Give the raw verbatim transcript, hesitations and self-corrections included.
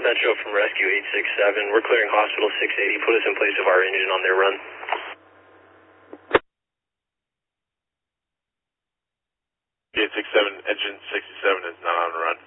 Metro from Rescue eight six seven. We're clearing Hospital six eighty. Put us in place of our engine on their run. eight six seven, engine sixty-seven is not on run.